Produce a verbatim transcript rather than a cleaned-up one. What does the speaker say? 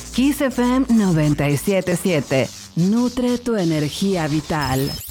Kiss F M noventa y siete punto siete. Nutre tu energía vital.